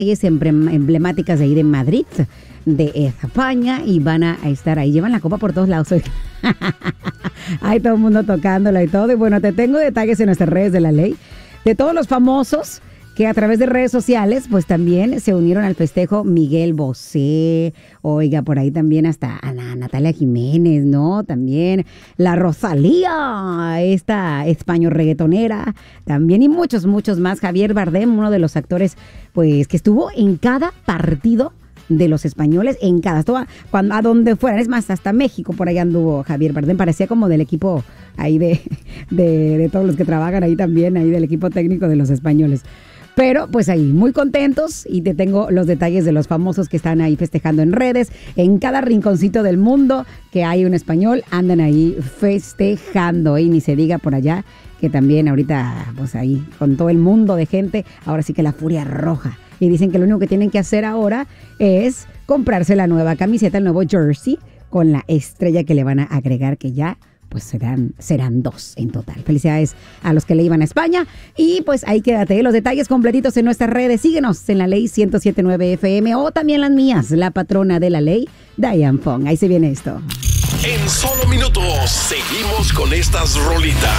calles emblemáticas de ahí de Madrid, de España, y van a estar ahí. Llevan la copa por todos lados. Hay todo el mundo tocándola y todo. Y bueno, te tengo detalles en nuestras redes de La Ley de todos los famosos que a través de redes sociales pues también se unieron al festejo. Miguel Bosé, oiga, por ahí también hasta Ana Natalia Jiménez, ¿no? También la Rosalía, esta español reggaetonera, también, y muchos más. Javier Bardem, uno de los actores pues que estuvo en cada partido de los españoles, en cada, cuando, a donde fueran, es más, hasta México por ahí anduvo Javier Bardem, parecía como del equipo ahí de todos los que trabajan ahí también, ahí del equipo técnico de los españoles. Pero pues ahí, muy contentos, y te tengo los detalles de los famosos que están ahí festejando en redes. En cada rinconcito del mundo que hay un español, andan ahí festejando, y ni se diga por allá, que también ahorita, pues ahí, con todo el mundo de gente, ahora sí que la furia roja. Y dicen que lo único que tienen que hacer ahora es comprarse la nueva camiseta, el nuevo jersey, con la estrella que le van a agregar, que ya pues serán 2 en total. Felicidades a los que le iban a España. Y pues ahí quédate, los detalles completitos en nuestras redes. Síguenos en La Ley 107.9 FM, o también las mías, la patrona de La Ley, Diane Fong. Ahí se viene esto. En solo minutos seguimos con estas rolitas.